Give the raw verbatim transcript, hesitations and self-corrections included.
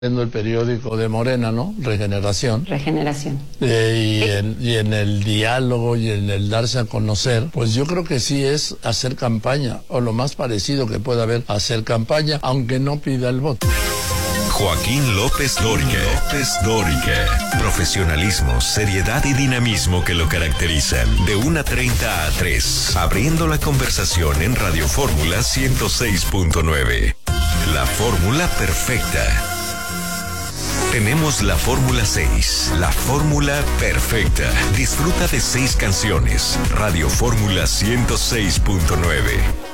el periódico de Morena, ¿no? Regeneración. Regeneración. Eh, y, en, y en el diálogo y en el darse a conocer, pues yo creo que sí es hacer campaña, o lo más parecido que pueda haber hacer campaña, aunque no pida el voto. Joaquín López Dóriga. López Dóriga. Profesionalismo, seriedad y dinamismo que lo caracterizan. De una treinta a tres. Abriendo la conversación en Radio Fórmula ciento seis punto nueve. La fórmula perfecta. Tenemos la Fórmula seis, la fórmula perfecta. Disfruta de seis canciones. Radio Fórmula ciento seis punto nueve.